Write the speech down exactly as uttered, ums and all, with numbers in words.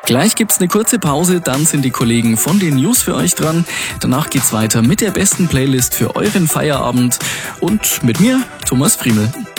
Gleich gibt's eine kurze Pause, dann sind die Kollegen von den News für euch dran. Danach geht's weiter mit der besten Playlist für euren Feierabend und mit mir, Thomas Friemel.